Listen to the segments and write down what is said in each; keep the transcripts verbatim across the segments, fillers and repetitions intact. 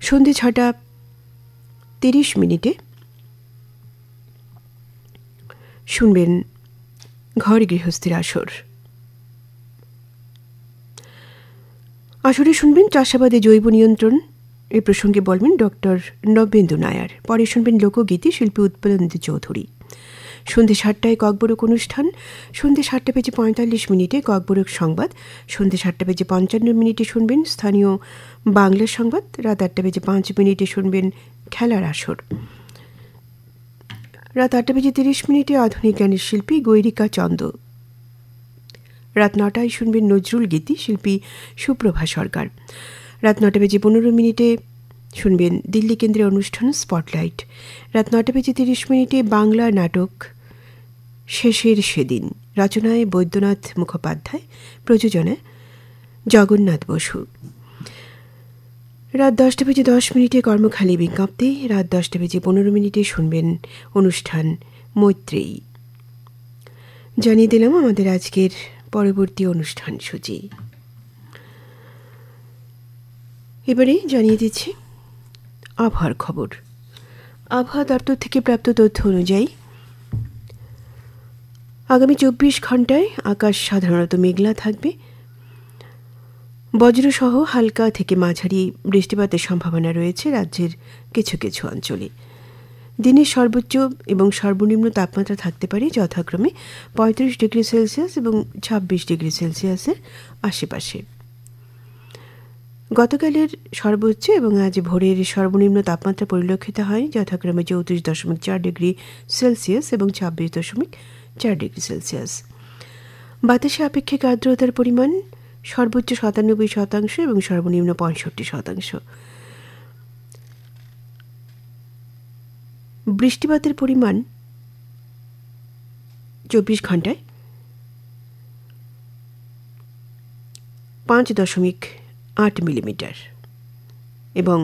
সন্ধে ছটা তিরিশ মিনিটে শুনবেন ঘর গৃহস্থের আসর। আসরে শুনবেন চাষাবাদে জৈব নিয়ন্ত্রণ, এ প্রসঙ্গে বলবেন ডক্টর নবেন্দু নায়ার। পরে শুনবেন লোকগীতি, শিল্পী উৎপলেন্দু চৌধুরী। সন্ধে সাতটায় ককবরক অনুষ্ঠান। সন্ধে সাতটা বেজে পঁয়তাল্লিশ মিনিটে ককবরক সংবাদ। সন্ধে সাতটা বেজে পঞ্চান্ন মিনিটে শুনবেন স্থানীয় বাংলা সংবাদ। রাত আটটা বেজে পাঁচ মিনিটে শুনবেন খেলার আসর। রাত আটটা বেজে তিরিশ মিনিটে আধুনিক গানের শিল্পী গৈরিকা চন্দ। রাত নটায় শুনবেন নজরুল গীতি, শিল্পী সুপ্রভা সরকার। রাত নটা বেজে পনেরো মিনিটে শুনবেন দিল্লি কেন্দ্রের অনুষ্ঠান স্পটলাইট। রাত নটা বেজে তিরিশ মিনিটে বাংলা নাটক শেষের সেদিন, রচনায় বৈদ্যনাথ মুখোপাধ্যায়, প্রযোজনায় জগন্নাথ বসু। রাত দশটা বেজে দশ মিনিটে কর্মখালী বিজ্ঞপ্তি। রাত দশটা বেজে পনেরো মিনিটে শুনবেন অনুষ্ঠান মৈত্রেয়ী। জানিয়ে দিলাম আমাদের আজকের পরবর্তী অনুষ্ঠান সূচি। এবারে জানিয়ে দিচ্ছি আবহাওয়ার খবর। আবহাওয়া দপ্তর থেকে প্রাপ্ত তথ্য অনুযায়ী আগামী চব্বিশ ঘন্টায় আকাশ সাধারণত মেঘলা থাকবে। বজ্রসহ হালকা থেকে মাঝারি বৃষ্টিপাতের সম্ভাবনা রয়েছে রাজ্যের কিছু কিছু অঞ্চলে। দিনের সর্বোচ্চ এবং সর্বনিম্ন তাপমাত্রা থাকতে পারে যথাক্রমে পঁয়ত্রিশ ডিগ্রি সেলসিয়াস এবং ছাব্বিশ ডিগ্রি সেলসিয়াসের আশেপাশে। গতকালের সর্বোচ্চ এবং আজ ভোরের সর্বনিম্ন তাপমাত্রা পরিলক্ষিত হয় যথাক্রমে চৌত্রিশ দশমিক চার ডিগ্রি সেলসিয়াস এবং ছাব্বিশ দশমিক চার ডিগ্রি সেলসিয়াস। বাতাসে আপেক্ষিক আর্দ্রতার পরিমাণ সর্বোচ্চ সাতানব্বই শতাংশ এবং সর্বনিম্ন পঁয়ষট্টি শতাংশ। বৃষ্টিপাতের পরিমাণ চব্বিশ ঘন্টায় পাঁচ দশমিক আট মিলিমিটার এবং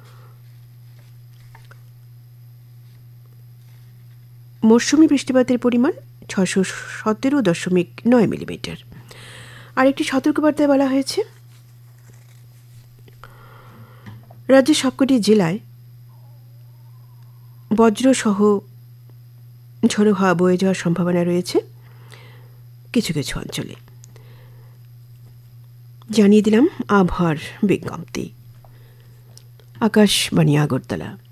মৌসুমি বৃষ্টিপাতের পরিমাণ ছশো সতেরো দশমিক নয় মিলিমিটার। আরেকটি সতর্কবার্তায় বলা হয়েছে রাজ্যের সবকটি জেলায় বজ্রসহ ঝোড়ো হাওয়া বয়ে যাওয়ার সম্ভাবনা রয়েছে কিছু কিছু অঞ্চলে। জানিয়ে দিলাম আবহাওয়ার বিজ্ঞপ্তি। আকাশবাণী আগরতলা।